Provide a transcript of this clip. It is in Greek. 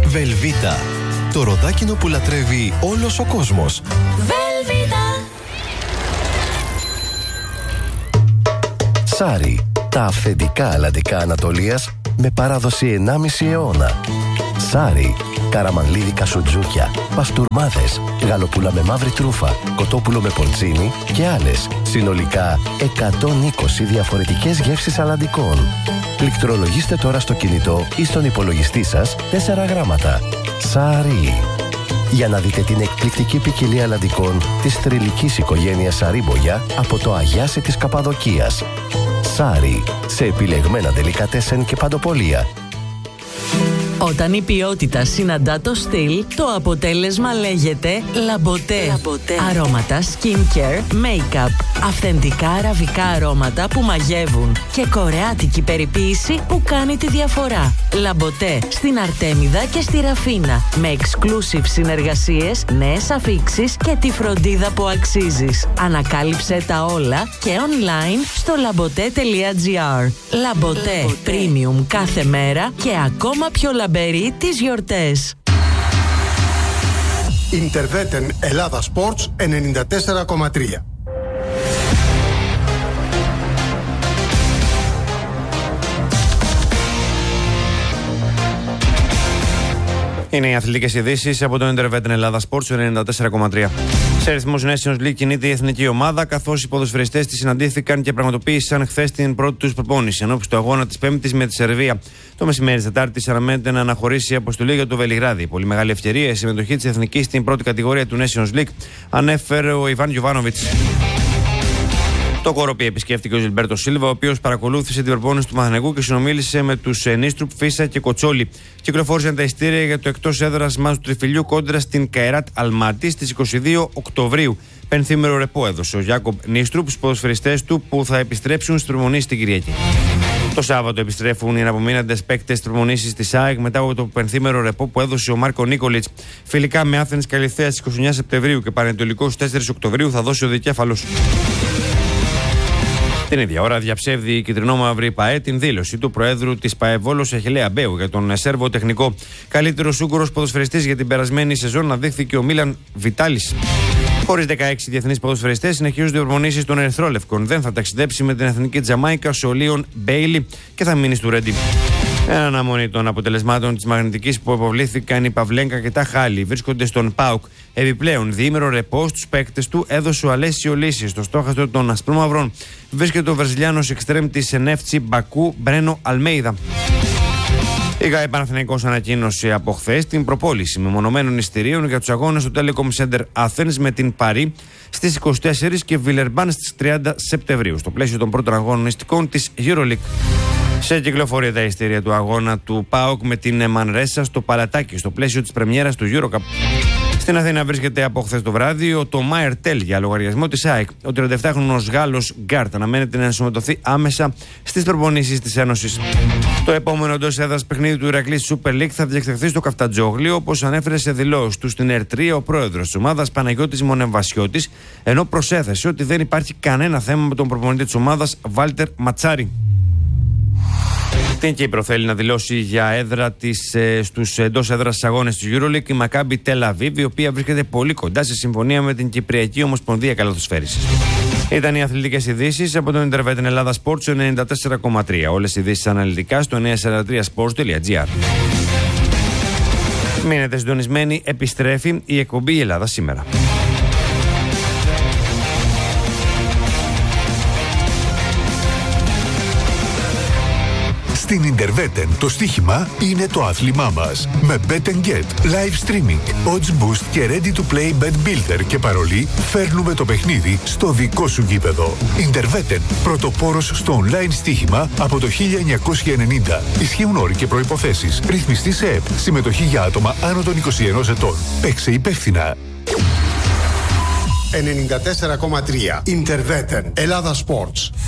Βελβίτα. Το ροδάκινο που λατρεύει όλος ο κόσμος. Βελβίτα. Σάρι. Τα αυθεντικά αλλαντικά Ανατολίας με παράδοση 1,5 αιώνα. Σάρι. Καραμανλίδικα σουτζούκια, παστούρμάδες, γαλοπούλα με μαύρη τρούφα, κοτόπουλο με πορτσίνι και άλλες. Συνολικά 120 διαφορετικές γεύσεις αλλαντικών. Πληκτρολογήστε τώρα στο κινητό ή στον υπολογιστή σας 4 γράμματα. Σάρι. Για να δείτε την εκπληκτική ποικιλία αλλαντικών της θρυλικής οικογένειας Σαρίμπογια από το Αγιάσι της Καπαδοκίας. Σάρι. Σε επιλεγμένα ντελικατέσεν και παντοπολία. Όταν η ποιότητα συναντά το στυλ, το αποτέλεσμα λέγεται Λαμποτέ. Αρώματα, skincare, make-up. Αυθεντικά αραβικά αρώματα που μαγεύουν. Και κορεάτικη περιποίηση που κάνει τη διαφορά. Λαμποτέ στην Αρτέμιδα και στη Ραφίνα. Με exclusive συνεργασίες, νέες αφίξεις και τη φροντίδα που αξίζεις. Ανακάλυψε τα όλα και online στο labote.gr. Λαμποτέ. Premium κάθε μέρα και ακόμα πιο λαμπερή τις γιορτές. Interveten Ελλάδα Sports 94,3. Είναι οι αθλητικές ειδήσεις από το Interveten Ελλάδα Sports 94,3. Σε ρυθμούς Nations League κινείται η εθνική ομάδα, καθώς οι ποδοσφαιριστές της συναντήθηκαν και πραγματοποίησαν χθες την πρώτη τους προπόνηση. Ενώπιση του αγώνα της Πέμπτης με τη Σερβία. Το μεσημέρι της Τετάρτης αναμένεται να αναχωρήσει η αποστολή για το Βελιγράδι. Πολύ μεγάλη ευκαιρία η συμμετοχή της εθνικής στην πρώτη κατηγορία του Nations League, ανέφερε ο Ιβάν Γιοβάνοβιτς. Το Κοροπή επισκέφτηκε ο Ζιλμπέρτο Σίλβα, ο οποίος παρακολούθησε την προπόνηση του Παναθηναϊκού και συνομίλησε με τους Νίστρουπ, Φίσα και Κοτσόλη. Κυκλοφόρησαν τα ειστήρια για το εκτός έδρας μάτς του Τριφυλιού κόντρα στην Καϊράτ Αλμάτι στις 22 Οκτωβρίου. Πενθήμερο ρεπό έδωσε ο Γιάκοπ Νίστρουπ στους ποδοσφαιριστές του που θα επιστρέψουν στις προπονήσεις την Κυριακή. Το Σάββατο επιστρέφουν οι αναπομείναντες παίκτες στις προπονήσεις της ΑΕΚ μετά από το πενθήμερο ρεπό που έδωσε ο Μάρκο Νίκολιτς. Φιλικά με Άθενες Καλιθέα στις 29 Σεπτεμβρίου και Πανετολικό στις 4 Οκτωβρίου θα δώσει ο Δικέφαλος. Την ίδια ώρα διαψεύδει η κυτρινόμαυρη ΠΑΕ την δήλωση του Προέδρου της ΠΑΕ Βόλος Αχιλλέα Μπέου για τον Σέρβο τεχνικό. Καλύτερος Ούγγρος ποδοσφαιριστής για την περασμένη σεζόν αναδείχθηκε ο Μίλαν Βιτάλης. Χωρίς 16 διεθνείς ποδοσφαιριστές συνεχίζονται οι προπονήσεις των Ερυθρόλευκων. Δεν θα ταξιδέψει με την εθνική Τζαμάικα ο Λίον Μπέιλι και θα μείνει στο Ρέντι. Εν αναμονή των αποτελεσμάτων της μαγνητικής που υποβλήθηκαν οι Παυλένκα και τα Χάλι βρίσκονται στον ΠΑΟΚ. Επιπλέον, διήμερο ρεπό στους παίκτες του έδωσε ο Αλέσιο Λύση στο στόχαστρο των Ασπρόμαυρων. Βρίσκεται ο Βραζιλιάνος εξτρέμ της Ενέφτσι Μπακού Μπρένο Αλμέιδα. Η ΓΑΕ Παναθηναϊκός ανακοίνωσε από χθες την προπόληση μεμονωμένων εισιτηρίων για τους αγώνες του Telecom Center Athens με την Παρί στις 24 και Βιλερμπάν στις 30 Σεπτεμβρίου, στο πλαίσιο των πρώτων αγωνιστικών της EuroLeague. Σε κυκλοφορία τα εισιτήρια του αγώνα του ΠΑΟΚ με την Μανρέσα στο Παλατάκι, στο πλαίσιο της πρεμιέρας του EuroCup. Στην Αθήνα βρίσκεται από χθες το βράδυ ο Τομά Ερτέλ για λογαριασμό της ΑΕΚ. Ο 37χρονος Γάλλος Γκάρτ αναμένεται να ενσωματωθεί άμεσα στις προπονήσεις της Ένωσης. Το επόμενο εντός έδρας παιχνίδι του Ηρακλή Super League θα διεξαχθεί στο Καφτατζόγλιο, όπως ανέφερε σε δηλώσεις του στην ΕΡΤ3 ο πρόεδρος της ομάδας Παναγιώτης Μονεμβασιώτης, ενώ προσέθεσε ότι δεν υπάρχει κανένα θέμα με τον προπονητή της ομάδας Βάλτερ Ματσάρη. Την Κύπρο θέλει να δηλώσει για έδρα στους εντός έδρας αγώνες της EuroLeague η Μακάμπι Τελ Αβίβ, η οποία βρίσκεται πολύ κοντά σε συμφωνία με την Κυπριακή Ομοσπονδία Καλαθοσφαίρισης. Ήταν οι αθλητικές ειδήσεις από το Interveten Ελλάδα Sports 94,3. Όλες οι ειδήσεις αναλυτικά στο 943sports.gr. Μείνετε συντονισμένοι, επιστρέφει η εκπομπή η Ελλάδα σήμερα. Στην Interveten το στοίχημα είναι το άθλημά μας. Με Bet & Get, live streaming, odds boost και ready to play bet builder και παρολί φέρνουμε το παιχνίδι στο δικό σου γήπεδο. Interveten, πρωτοπόρος στο online στοίχημα από το 1990. Ισχύουν όροι και προϋποθέσεις. Ρυθμιστή σε ΕΠ. Συμμετοχή για άτομα άνω των 21 ετών. Παίξε υπεύθυνα. 94,3. Interveten Ελλάδα Sports.